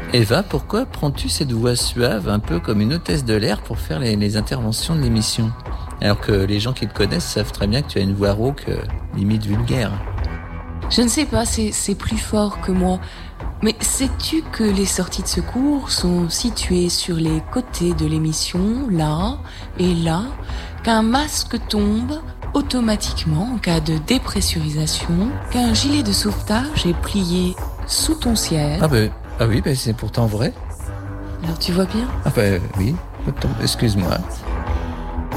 Eva, pourquoi prends-tu cette voix suave, un peu comme une hôtesse de l'air, pour faire les interventions de l'émission ? Alors que les gens qui te connaissent savent très bien que tu as une voix rauque, limite vulgaire. Je ne sais pas, c'est plus fort que moi. Mais sais-tu que les sorties de secours sont situées sur les côtés de l'émission, là et là, qu'un masque tombe automatiquement en cas de dépressurisation, qu'un gilet de sauvetage est plié sous ton siège. Ah oui, c'est pourtant vrai. Alors tu vois bien ? Oui, excuse-moi.